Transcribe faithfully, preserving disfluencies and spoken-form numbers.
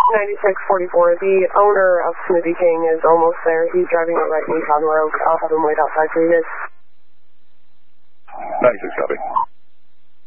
ninety-six forty-four, the owner of Smoothie King is almost there. He's driving it right in Conroe. I'll have him wait outside for you guys. ninety-six, copy.